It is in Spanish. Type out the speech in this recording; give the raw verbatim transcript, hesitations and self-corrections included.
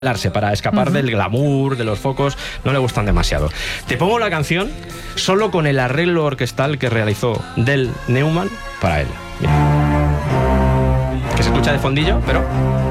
para escapar uh-huh. del glamour, de los focos, no le gustan demasiado. Te pongo la canción solo con el arreglo orquestal que realizó Del Neumann para él. Mira. Que se escucha de fondillo, pero...